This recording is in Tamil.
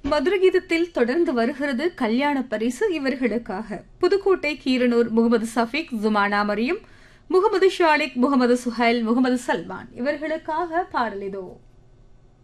மதுர கீதத்தில் தொடர்ந்து வருகிறது கல்யாண பரிசு இவர்களுக்காக. புதுக்கோட்டை கீரனூர் முகமது சஃபிக், ஜுமானா மரியம், முகமது ஷாலிக், முகமது சுஹைல், முகமது சல்மான் இவர்களுக்காக பாடல் இதோ.